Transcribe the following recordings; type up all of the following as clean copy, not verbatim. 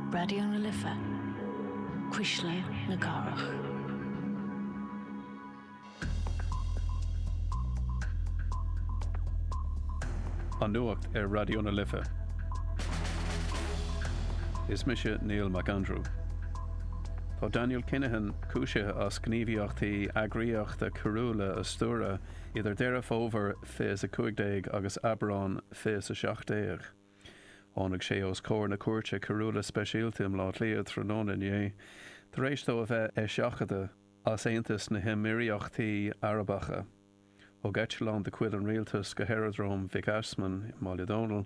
Radio na Lifa, Quisle na Garach. An nuacht Radio na Lifa. Is mise Neil McAndrew. Tá Daniel Kinahan cúise as gníomhaíochtaí agriíochta carúla a stúra idir deireadh over fés a 15 agus Aberrán fés a 16. Tháinig sé os cór na cuairte carúla speisialtim lá liad tróna inné. Tar éis dó a bheith seachada as aontas na himíochtaí Arabacha. ó Gaitleán de cuid an rialtas go Herodrome Vic Asman Molly Donald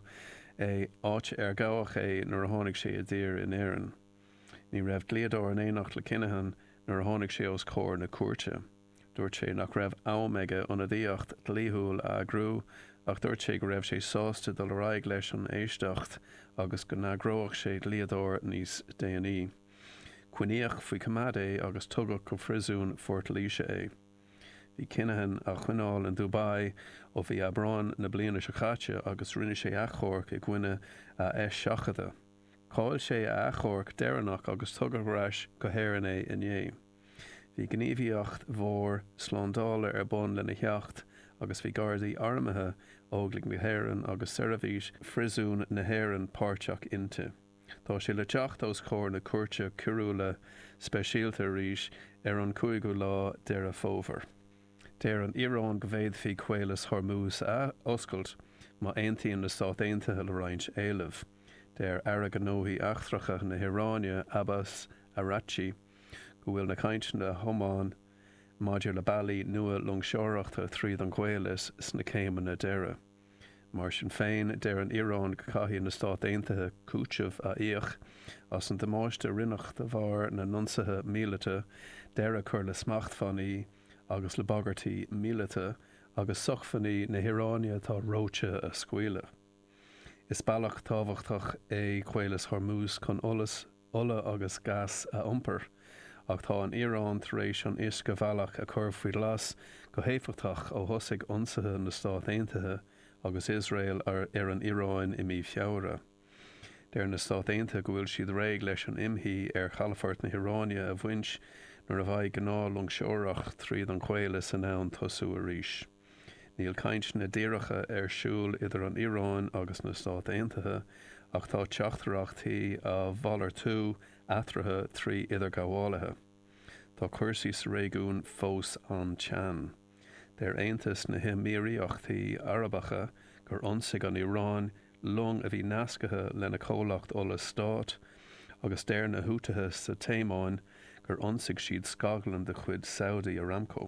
áit gabhach nuair a tháinig sé a dtír in Éireann. Ní raibh gléadóir an éanacht le Kinahan nuair a tháinig sé os cór na cuairte. Dúirt sé nach raibh ámeige an a dtíocht dlíthúil a grú ach dúirt sé go raibh sé sásta do le raig leis an éisteacht agus go nagróach sé gléadóir níos déanaí. Cuiníoch faoi cumad agus tugad go frisún fortalíse Bhí Kinahan a chuineáil in Dubai ó bhí Aberrán na bliana se chaite agus rinne sé achorc I gcuine a seachada. Cáil sé a achorc deannach agus tugadhráis go héan inné. Bhí gníomhaíocht mhór slándála bun lena cheacht agus bhí gardaí armathe óglaigh na hÉireann agus seirbhís frisún na hÉireann páirteach inte. Tá sé le teacht os cór na cuairte carúla speisialta arís an 15 lá deireadh fómhair. Déir an Iarán go bhféad fhí Cuélas Hormuz a oscailt má aontaíonn na Stát Aontaithe le roinnt éilimh. Déir araganóí achtracha na Híráine Abbas Araghchi go bhfuil na caint na Homáin maidir le bailí nua longseoireachta tríd an Cuélas sna céimeanna na deire. Mar sin féin déir an Iarán go caithfidh na Stát Aontaithe cúteamh a íoch as an damáiste rinneach de bhar na nonsathe míleata deire chur le smachtfannaí agus le bagartí míleata agus sochfannaí na Híráine tá róte a scuile. Is bailach tábhachtach Cuélas Hormuz chun ola agus gas a iompar, ach tá an Iarán tar éis an is go bhealach a chur faoi las go héifichtach ó thosaigh ionsaithe na Stát Aontaithe agus Israel ar an Iarán I mí feabhra. Déir na Stát Aontaithe go bhfuil siad réig leis an imthaí chalafart na Híráine a bhaint nuair a bhaid gná longseoireach tríd an Cuélas in ann tosú arís. Níl caint na díreacha siúl idir an Iarán agus na Stát Aontaithe ach tá teachtarachtaí a bhalar tú athrathe trí idir gabhálathe. Tá cursaí sa réigiún fós an tean. Déir aontas na himíochtaí Arabacha gur ionsaigh an Iarán long a bhí nascathe lena cólacht ola Stát agus déir na hútathe sa téamáin gur ionsaigh siad scaglan de chuid Saudi Aramco.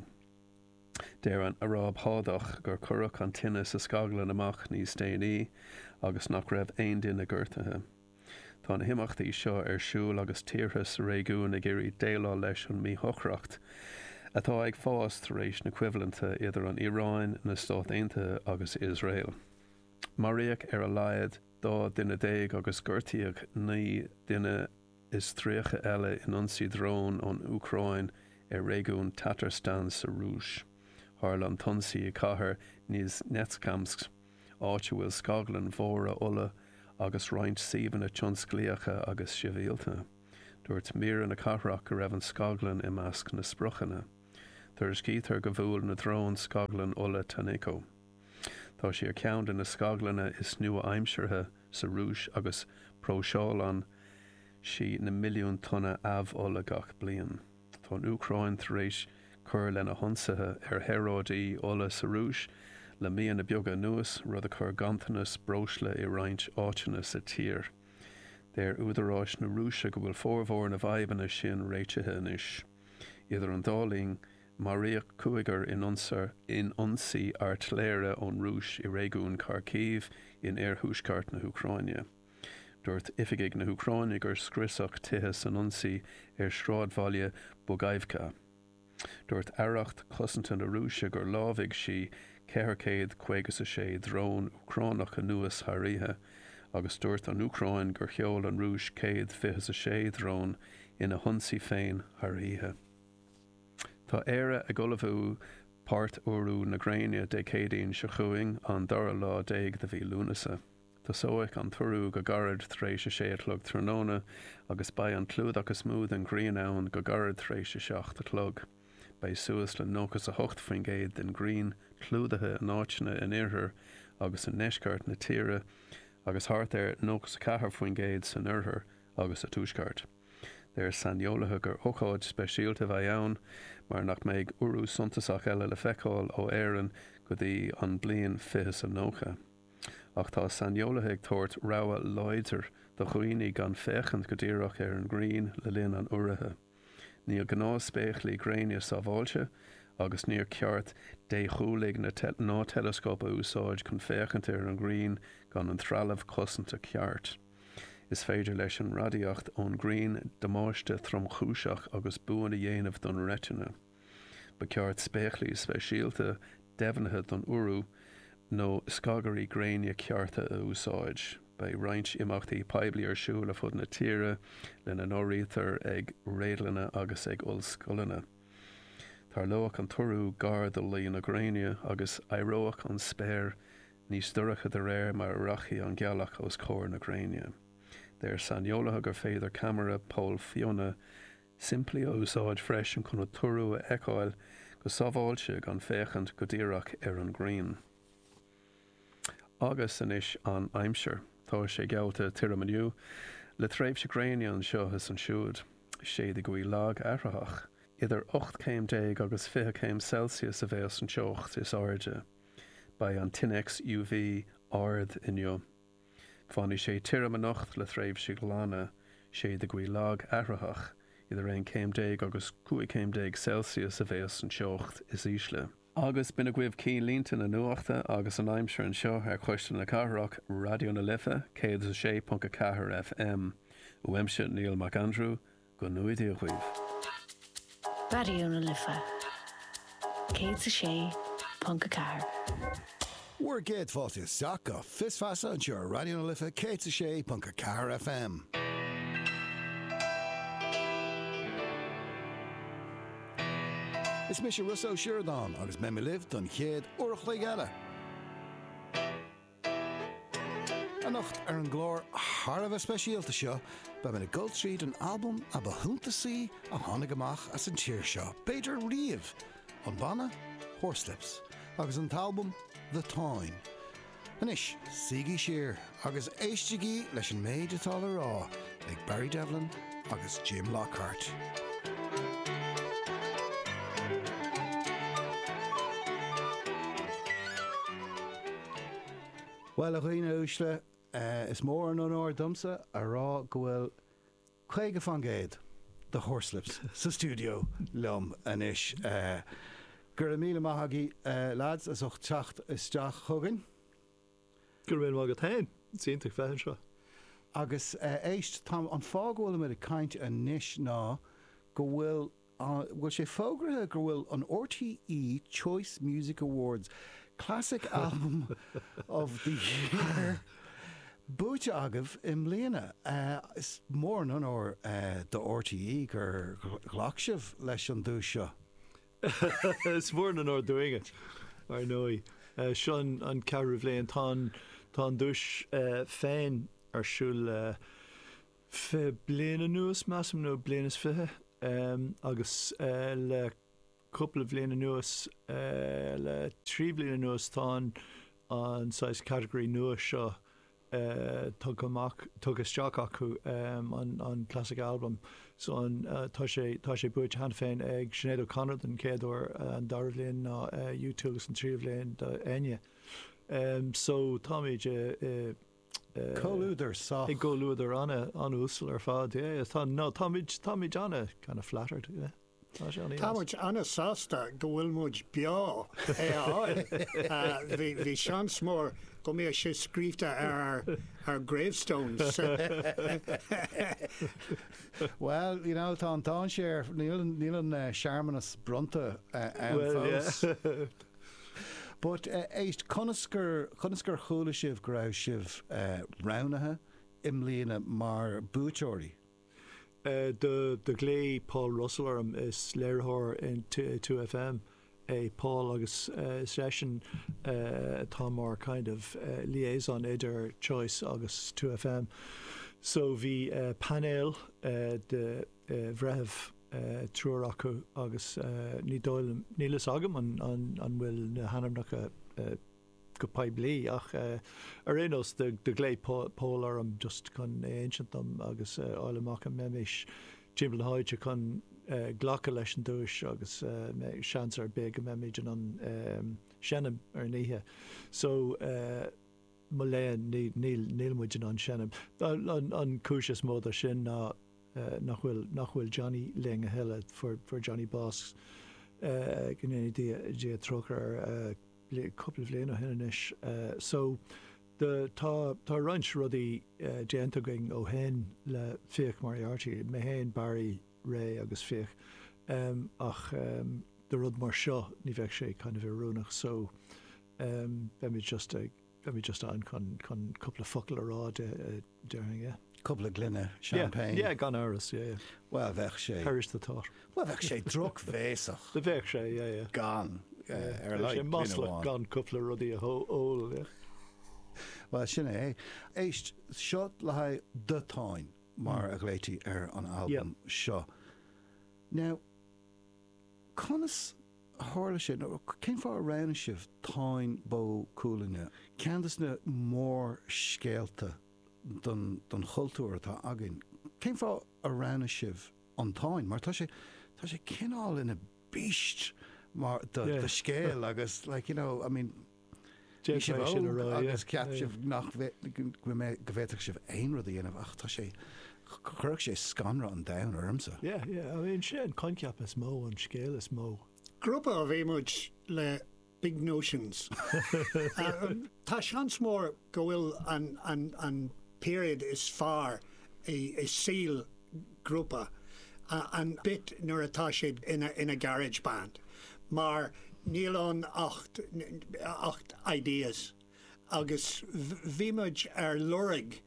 Déir an Arab hádach gur curach an tine sa scaglan amach níos déanaí agus nach raibh aon duine gortathe. Tá na himachtaí seo siúl agus tíortha sa réigiún a géirí déilá leis an míthocracht atá ag fás tar éis na cuivalanta idir an Iarán na Stát Aontaithe agus Israel. Maríoch a laiad dá duine déag agus gortaíoch ní duine is tríocha eile in ionsaí drón an Ucráin réigiún Tatarstan sa Rúis. Tharla an tonsaí cathair níos Netkamsk áite bhfuil scaglan mhóra ola agus roinnt síomhanna tionsclaíocha agus sibhialta. Dúirt mír na cathrach go raibh an scaglan I measc na sprochanna. Tar is cítar go bhfuil na drón scaglan ola Taneco. Tá sé ar ceann na scaglanna is nua aimseartha sa Rúis agus próseálan sí na milliún tonna ola gach bliain. Tá Ucráin tar éis chur lena honsathe Heródaí ola sa Rúis le míon na beaga nuas rud a chur gantanas bróisle I roinnt áiteanna sa tír. Déir údaráis na Rúise go bhfuil fórmhór na bhaimhena sin réitethe inis. Idir an dáling Maríoch Cuigar in ionsaí artléire ón Rúis I réigiún Kharkiv in thuaisceart na Ucráine. Dúirt ifigigh na Ucráine gur scriosach tithe san ionsaí sráidbhaile Bugaivka. Dúirt airreacht cosanta na Rúise gur lámhaigh sí 456 drón Ucránacha nuas tharíthe agus dúirt an Ucráin gur cheol an Rúis 156 drón ina thionsaí féin tharíthe. Tá éire a golamhú páirt uairú na Gréine de cédaoin se chuing an dara lá déag de bhí lúnasa. Tá sóic an turú go garad thréis sé tlog tróna agus ba an clúd agus smúd an Green ann go garad thréis seach a clog. Bei suas le nógus a hocht faoin géad den Green clúdathe an áitine in iarthar agus an neiscart na tíre agus hart nógus a cahar faoin géad san iarthar agus a túiscart. Déir sanolaithe gur ócáid speisialta bheith ann mar nach méid uirú suntasach eile le feiceáil ó éireann go dtí an bliain fichas an nócha. Ach tá sanolaithe ag tabhairt rabha láidir do chuoine gan féchant go dtíreach an Green le linn an uirithe. Níl gná spéichlí gréine sábháilte agus níor ceart dé chúlaigh ná telescópa úsáid chun féchant an Green gan an trealamh cosanta ceart. Is féidir leis an radiocht ón Green damáiste trom chúiseach agus buan a dhéanamh don retina. Ba ceart spéichlí speisialta deimhnithe don uirú nó scagarí gréine cearta a úsáid. Bei roinnt imachtaí peibli ar siúil a fud na tíre le na nórítar ag réadlanna agus ag ulscolanna. Tar loach an turú gar do líon na gréine agus airóach an spéir níos duracha de réir mar rachi an gealach os cór na gréine. Déir sanolaithe gur féidir camera Paul Fiona simply úsáid freisin chun a turú a eicáil go sábháilte gan féchant go dtíreach ar an Green. Agus inis an aimseir. Tá sé gealta tiramaniu le tréimh se gréine an seo is an siúd. Sé de goí lag airthach. Idir 8 céim agus 5 céim Celsius a bheith an seocht is áirde. Ba an 10x UV ard inniu. Fáinní sé tiramanacht le tréimh se glána sé de goí lag airthach. Idir 1 céim agus 2 céim Celsius a bheith an seocht is ísle. Agus bina gcuibh cí línta na nuachta agus an aimseir an seo ar chuiste na carraach Radio na Lifa, 106.4 FM. Uimse Neil McAndrew, go nuaidí a chuibh. Radio na Lifa, 106.4. We're Gate Fáilte Saca, Fis Fasa an seo Radio na Lifa, 106.4 FM. Is mis Russo Sheridan agus me liv don chéad uach le gala. Anocht an glór Harveh speisialta seo ba me Gold Street an album a bahúntasaí a tháinig amach as an tíir seo. Beidir riamh an bana Horslips agus an talbum The Time. Anis, Siggy Shear agus éistigí leis an méid atá le rá ag Barry Devlin agus Jim Lockhart. Well, a chuoine úsle is mór an óir dumsa a rá go bhfuil chuige fan géad the Horslips sa studio lom anis. Gur a míle maithagaí lads as och teacht isteach chugainn. Gur bhfuil mágad tain, sínta fehann seo. Agus éist tam an fágóil me a caint a níis ná go bhfuil sé fógrathe gur bhfuil an RTE Choice Music Awards Classic Album of the Year. Búte agah im líana is mór an or do RTE gur ghlachsibh leis an dúis seo. Is mór an or doing it. I know. Sean an caribh léon tá dúis féin arsúil fé bliana nuas measam nó blianas fithe agus le couple of bliana nuas le 3 bliana nuas tá an size category nuas seo tug isteach acu an classic album. So tá sé buid han féin ag Sinead O'Connor den céadúir an dar bblion ná U2 agus an 3 bblion aine. So tá méid Colúidir sa. I golúidir anna an úsal ar fád. Tá méid anna kind of flattered. Táid anna sásta go bhfuil muid beá bhí sean mór go mé sé scríbte ar gravestones. Well, you know, tá an séir níl an seaarmanas bronta fós. But éist conisgur chúla sibh go raibh sibh ránathe im líana mar búteoirí. The glé Paul Russell is léirthóir in 2FM Paul agus session tá mar kind of liaison idir Choice agus 2FM. So bhí panel de bhreh trúr acu agus nílas agam an bhfuil na hanamnacha go paibli ach arénos de glé Paul am just kan ancient am agus áileach am memis Jimble Hyde kan ghlacha leis an dúis agus seansar big memid an Shannon níthe. So Malayan níl muid an Shannon. An cúisias mód sin nachhfuil Johnny ling a heile for Johnny Boss gnéine dí trochar couple of léana hinnis. So tá ranch rudí déantaing ó hen le Fíoch Moriarty, mé hen Barry Ray agus Fíoch ach de rud mar seo ní bheith sé kind of irúnach, so be just an con couple of focail ará during couple of glynne champagne. Yeah, gan áras, yeah. Well, bheith sé. Perish the thought. Well, bheith sé droch bhéasach. The bheith sé, yeah. Gan. Like Masla gan couple of rudí a hole, yeah. Well, sinna éist seo le haid de táin mar a gléití an album seo. Now, conas hála sin, cén fá arána sibh táin bó cúlaine, ceantas na mór scéalta don chultúr atá agin. Cén fá arána sibh an táin, mar tá sé cinál ina bíist mar de scéal agus, like, you know, I mean, agus ceapsibh nach gohhéach sibh aon rudí anamh ach tá sé chuirh sé scanra an dain ormsa. Yeah, I mean, sin conceap is mó an scéal is mó. Grúpa a bhí muid le big notions. Tá seans mór go bhfuil an period is far a seal grúpa an bit nuair atá siad in a garage band. Mar níl an acht ideas agus bhí muid ar lorig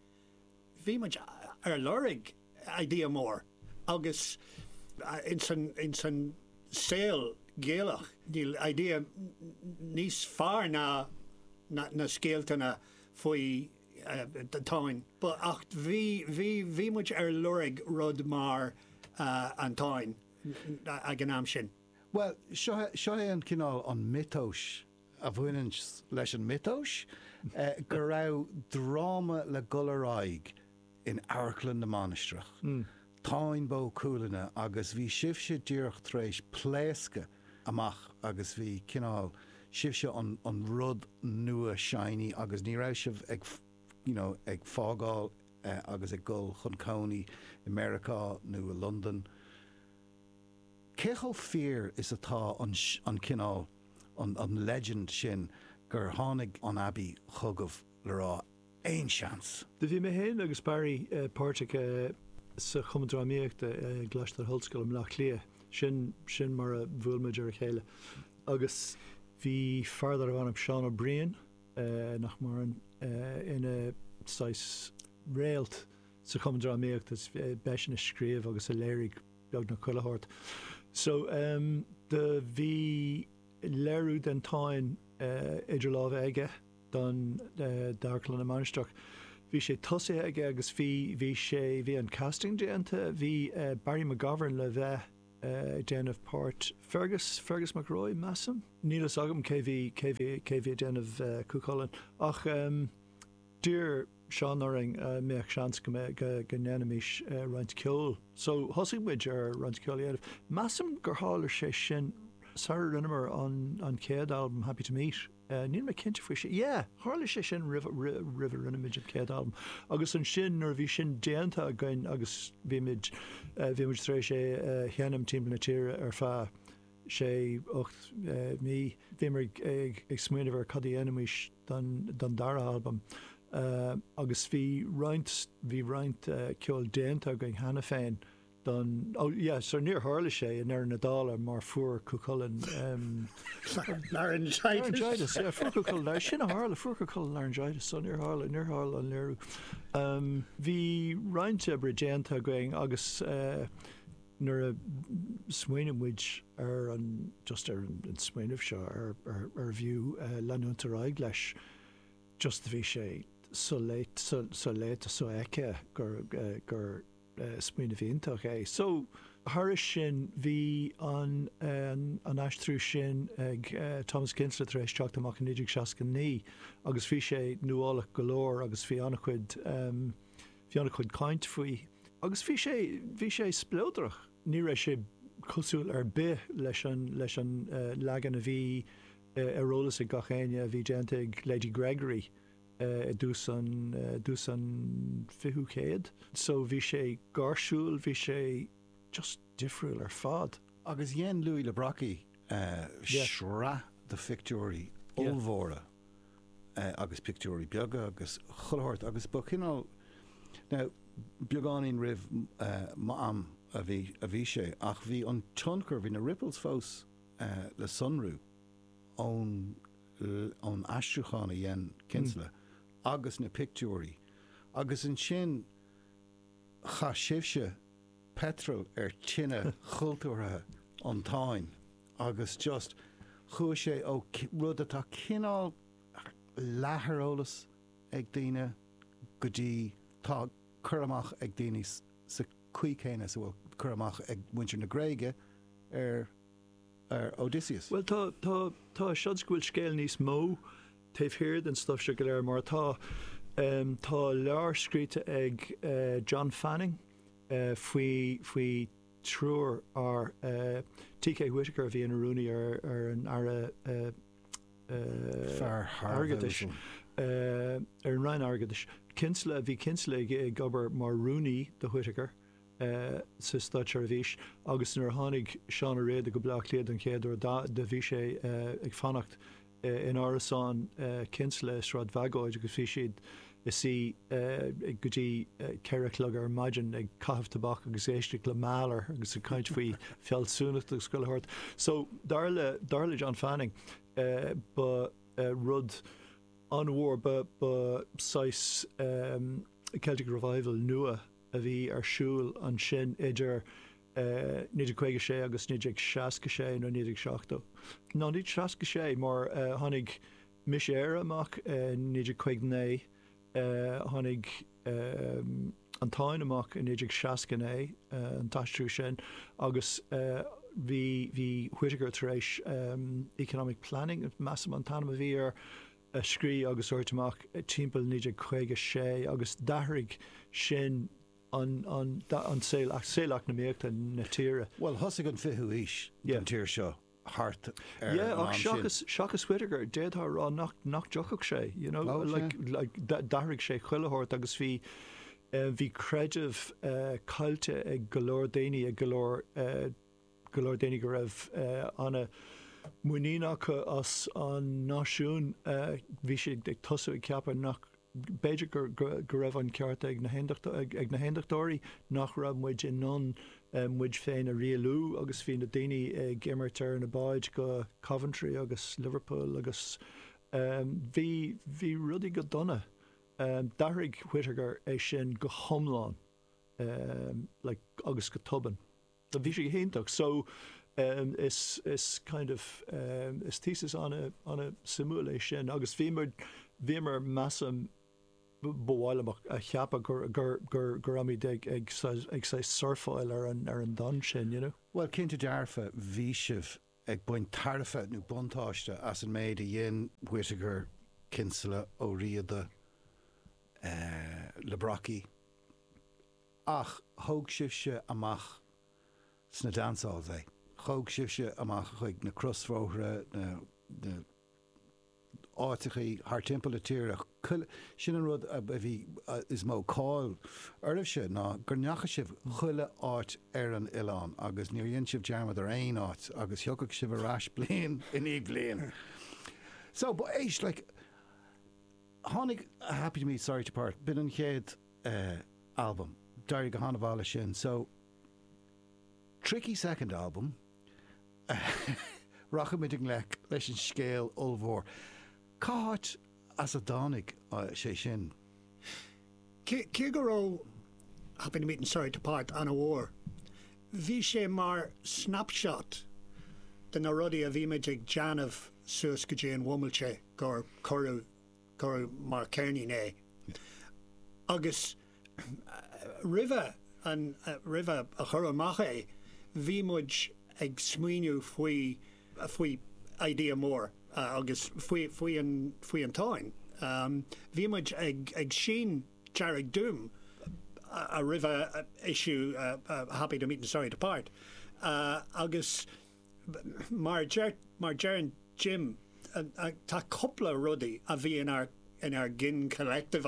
idea mór agus in san saoil géalach níl idea níos fearr na scéaltaine faoi táin, but ach bhí muid ar lorig rud mar an táin ag an am sin. Well, seo é an cinál an mitóis a bhhuiinn leis an mitóis go raibh dráma le gularáig in Airclan na Manastrach. Táin bó cúlaine agus bhí sibse dúirt trééis pléasca amach agus bhí cinál sibse an rud nua shiny agus ní raibh sibh ag fágáil agus ag gul chun Coney America nó London. Céchol fear is atá an cinál an legend sin gur tháinig an Abbey chugah le rá aon seans. De bhí mé héin agus Barry páirrtacha sa chumdraíocht Glastar Hulscoil am nach lia sin mar a bhfuilmeidir chéile. Agus bhí fardar bhhanam Seán O'Brien nach mar ina sais réalt sa chumdraíocht is beisin is scríomh agus a léirigh beag na Cuilahart. So de bhí léirú den táin idir lámh aige don d'Airclan na Manastrach. Bhí sé tosa aige agus bhí an casting déanta, bhí Barry McGovern le bheith déanamh páirt Fergus McRoy massam. Nílas agam cé bhí déanamh cúcálan. Ach dúr Seán Oring méach seans go nnéanamis roint ceol. So thosaigh muid ar roint ceol éadmh. Massam gur hálar sé sin Sarah Rinnemer on Céad album Happy to Meet. Níl me cinnte faoi sé. Yeah, hála sé sin river Rinnemeid an Céad album. Agus an sin nor bhí sin déanta again agus bhí muid trééis sé cheanam timp na tíre ar fá sé 8 mí. Bhí mar ag smuoineh ar cadí enemis don dara album. Agus bhí roint ceol déanta again hana féin don so níor hála sé in ar Nadal mar fuair cúcálan laryngitis. Yeah, fuair cúcálan sin a hála fuair cúcálan laryngitis so níor hála an léirú. Bhí rointe bre déanta again agus nar a smaoinmuid ar an just ar an smaoinmh seo ar bhiú leanúnta raig leis just bhí sé so léit a so aice gur smaoinmh ionntach é. So Harris sin bhí an aistrú sin ag Thomas Kinsler tar éis teach amach an 1969 agus bhí sé nuálach golóir agus bhí annach chuid caint faoi. Agus bhí sé splódrach. Ní raibh sé cosúil ar bith leis an legan a bhí arólas ag gachéine a bhí déanta ag Lady Gregory dús an fiúcéad. So bhí sé garsúil, bhí sé just difriúil ar fad. Agus dhéan Louis Le Brockie sra de fictúirí ómhóra agus pictúirí beaga agus chulhairt agus bucinál. Now, beagáin rih ma'am a bhí sé ach bhí an tionchar bhí na ripples fós le sunrú ón aistriúchána dhéan Kinsler agus na pictúirí agus an sin cha sibse petrol ar tinne chultúrtha an táin agus just chuaigh sé ó rud atá cinál leatharólas ag daoine go dtí tá churamach ag daoine sa cuichéine sa bhfuil churamach ag muintir na Gréige ar Odysseus. Well, tá siadsgúil scéal níos mó taobhhiad an stuff se go léir mar tá lear scríte ag John Fanning faoi trúr ar T.K. Whittaker bhí an Rooney ar an ara argadis ar an rein argadis. Bhí Kinsler ag gobar mar Rooney de Whittaker sa stair bhís agus nar tháinig seán a réad go bleach léad an chéadú de bhí sé ag fannacht in árasán Kinsler sráid bhagóid agus bhí siad is go dtí ceirichlog ar maidin ag caithh tabach agus éiste le málar agus a caiint faoi fealsúnacht agus scoilthart. So darla John Fanning ba rud anmhór ba sais Celtic Revival nua a bhí arsúil an sin idir 1956 agus 1966 nó 1970. Ná 1966 mar tháinig miséire amach 1959 tháinig an táin amach in 1969 an taistrú sin agus bhí Whittaker tar éis economic planning massam an tanam a bhí ar a scrí agus ortamach timpeall 1956 agus dahraigh sin an céileach na méachta na tíre. Well, thosaigh an fiú is an tír seo hart ach Seachas Whittaker déadtha rá nach deochaach sé, you know, dahraigh sé chuilethart agus bhí creideamh cailte ag golóir daoine ag golóir daoine go raibh anna muínacha as an náisiún bhí sé ag tosaigh ag ceapar nach beidir go raibh an ceart ag na hendachtóirí nach raibh muid in non muid féin a rialú agus bhí na daoine ag imirtar na báid go Coventry agus Liverpool agus bhí rudí go donna dahraigh Whittaker é sin go thomláin agus go tuban. Tá bhí sé héintach. So is kind of is thesis on a simulation agus bhímar massam bhhailach a cheappa gur amí ag sa surfáil ar an don sin, you know? Well, cinnte dearfa bhí sibh ag buin tarfa nó buntáiste as an méid a dhéon Whittaker Kinsler ó riada Le Brockie ach thóg sibh se amach sna dansáil é. Thóg sibh se amach chuig na crosróthra na áitichaí thar timpeall a tíre sin an rud a bhí is mó cáil oribh se ná gur neacha sibh chuile áit ar an Oileán agus níor dhéon sibh dearmad ar aon áit agus theogadh sibh arás bliain in ag bliain. So, but éis, like, tháinig Happy to Meet, Sorry to Part, bin an chéad album, dair go hána bhála sin. So, tricky second album, Rachamidig lech leis an scéal olmhór. Cáit as a dánig sé sin? Cé go raibh Happy to Meet and Sorry to Part an a war. bhí sé mar snapshot den na rudí a bhí meid ag Janmh suas go dtí an bhfumilte gur choradh mar cairní né. Agus ribh a chur amach é, bhí muid ag smaoinú faoi idea mór agus faoi an táin. Bhí muid ag sin dearg dúm a ribh issue happy to meet and sorry to part. Agus mar Jaron Jim tá coppla rudí a bhí in our gin collective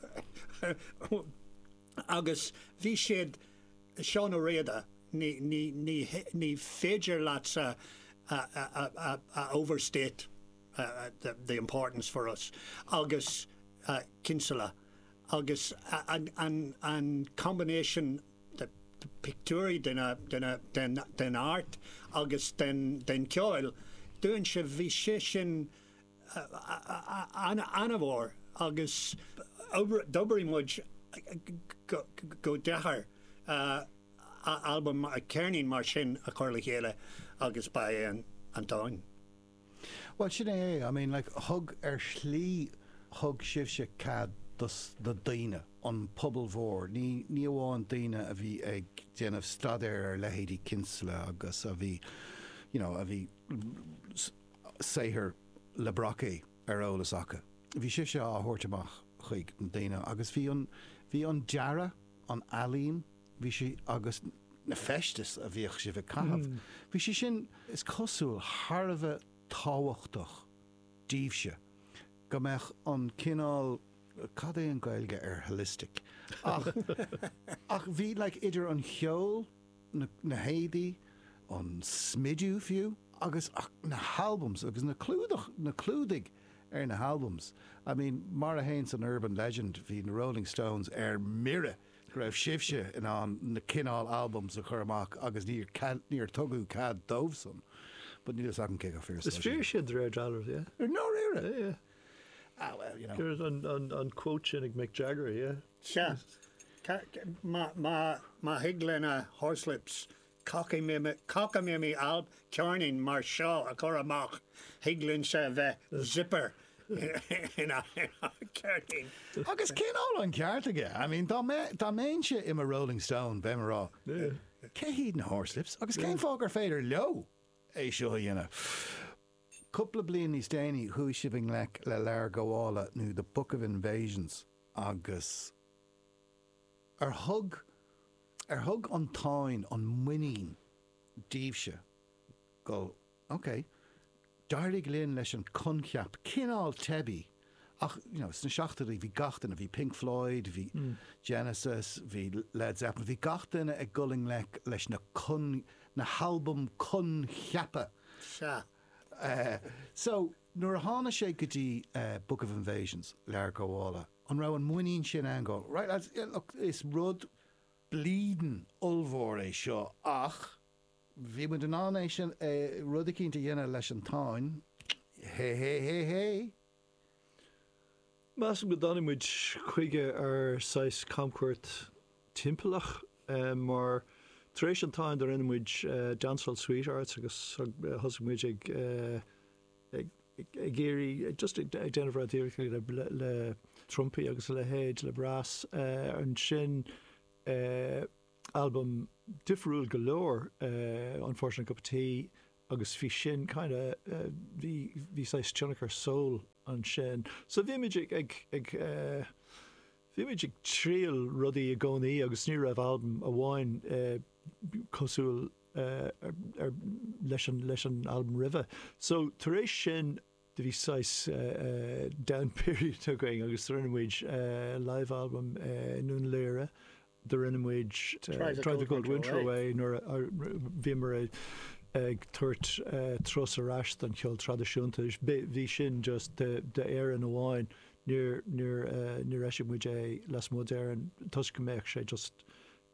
agus bhí siad Seán O'Réada ní féidir leat a overstate the importance for us. Agus Kinsella, agus an combination the picture den art agus den ceol doin se bhí sé sin anamhór agus dobrí muid go dechar album a cearnín mar sin a chuirla chéile agus ba an táin. Well, sin é, I mean, like, hug slí hug sibse cad the daine an pobl mhór. Ní bháin daine a bhí ag déanamh stadéir ar lehéadí Kinsella agus a bhí, you know, a bhí saothar le bracaí ar eolas acha. Bhí sibse á thuirteach chuig an daine agus bhí an deara an alín bhí si agus na festas a bhíoh si bheith cahabh. Bhí si sin is cosúil tharbheith táhachtach díobse go mbeadh an cinál cad é an gailge ar holistic ach bhí like idir an cheol na héadaí an smidú fiú agus na albums agus na clúdig ar na albums. I mean, mar a hains an urban legend hí na Rolling Stones ar mire raibh sibse in an na cinál albums a chur amach agus níor tugadh cad dómhson. But níl an cé go first. Is fear siad ré dollars, yeah. No rare. Yeah. Well, you know. There's on quote sin Mick Jagger, yeah. Yeah. Ma higlena horslips cocky mimi alb charning mar shaw a coramach higlin se ve zipper in a carting. Agus cin all an ceartaige. I mean, dá main se im a Rolling Stone bemara. Yeah. Céhíd na horslips agus céim fágur féidir leo. É seo dhéanamh. Couple of blian níos déanaí hu sibing le leir gohála nó the Book of Invasions agus ar thug an táin an muín díobse go okay dairigh líon leis an conceap cinál tebi ach you know sna seachtaí bhí gachtain a bhí Pink Floyd bhí Genesis bhí Led Zeppelin bhí gachtain ag guling leis na album conceapa. So nuair hána sé go dtí Book of Invasions leir gohála an ra an muín sin angá right lads, look, is rud blíden ulmhór é seo ach bhí mu an ánéis sin rud a cinnta dhéanamh leis an táin hey Mas go danimid chuige ar 6 camcuirt timpach mar Tréis an táin ar inimid dancehall sweethearts agus hosmuid ag géirí just ag déanamh radíir le trumpi agus le héid le brass an sin album difriúil galore unfortunately cup of tea agus bhí sin kinda bhí sais Jonachar soul an sin so bhíimiid ag tríal rudaí a gcónaí agus ní raibh album a bháin cosúil leis an album rive. So taréis sin de bhí sais down period going agus rinnemuid live album nún léire the rinnemuid Try the Cold Winter Away nor bhí mar ag tuairt tros arás an cheol tradiisiúnta bhí sin just de air an bháin níor eisimuid é las modern tuiscimbeach sé just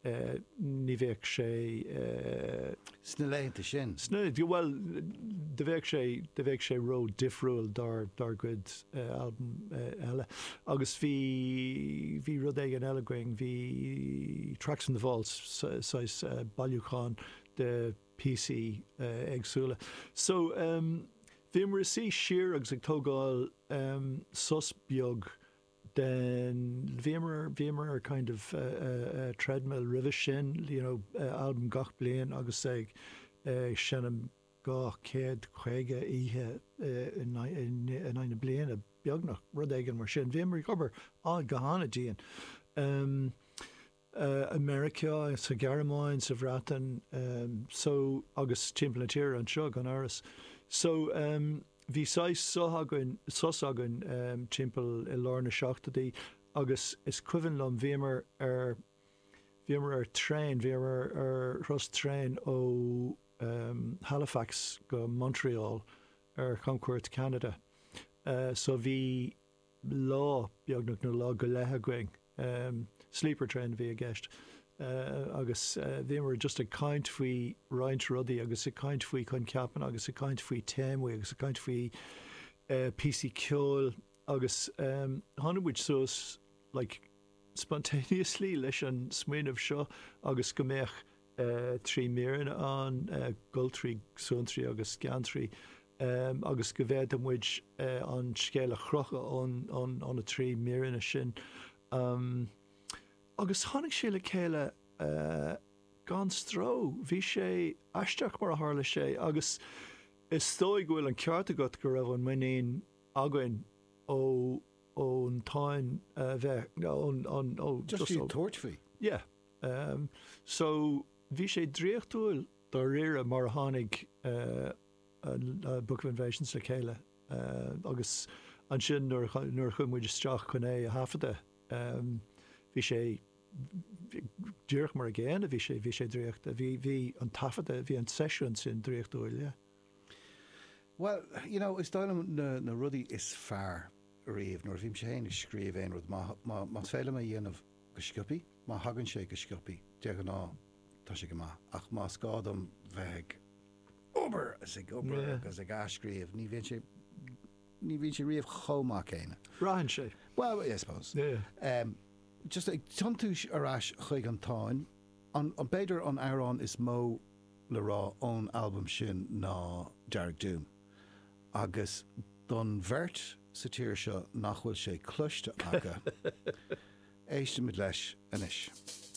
ní bheadh sé Sna léanta sin. well de bheadh sé ro difriúil dar good album eile agus bhí rud ag an eile going bhí Tracks on the Vaults sais bailúchán de PC agsúla. So bhí mar sí siar agus ag tógáil sos beag den bhímar kind of treadmill rivih sin, album gach blian agus ag sinnam gá céad chuige ihe in aine blian a beagnach rud éigen mar sin. Bhímar gobar á gohanna díon. America sa Garamáin sa bhratan so agus timpplatíir an seo gan áras. So bhí sos agan timppel I lár na seachtaí agus is cuihann lom bhímar ar trein, bhímar ar Ross trein ó Halifax go Montreal ar Concord, Canada. So bhí lá beagnach nó lá go lethe going. Sleeper train bhí a gceist. Agus bhímar just a caint faoi roint rudaí agus a caint faoi chun ceapan agus a caint faoi téimhaí agus a caint faoi PC ceol agus tháinig sos like spontaneously leis an smaoinmh seo agus go mbeadh trí méireann an Gultrí, Suntrí agus Gantrí agus go bheith muid an scéile chrocha ón a trí méireanna sin. Agus tháinig sé le chéile gan stró, bhí sé aisteach mar a tharla sé, agus is tóig bhfuil an ceart agat go raibh an muíon againn ón táin bheith Just í toirtfí. Yeah. So bhí sé dríochtúil dar réire mar a tháinig Book of Invasions le chéile agus an sin nuair chumúid isteach chun é a hafada. Bhí sé dúrch mar a ggéan a bhí sé dríocht a bhí an tafada bhí an session sin dríochtúil, yeah. Well, is dáilm na rudaí is fearr riamh nóir bhím sé héana scríomh éon rud má féile a dhéanamh go sciupaí, má hagann sé go sciupaí de an ná tá sé go má ach má scádam bheith obair as ag obair agus ag ascríomh ní bhíonn sé riamh chomá céine. Ráhann sé. Well, I suppose. Yeah. Just ag tuntúis arás chuig an táin, an beidir an árán is mó le rá ón album sin ná Dearg Doom. Agus don bhirt sa tíir seo nach bhfuil sé cloiste aga éiste mid leis inis.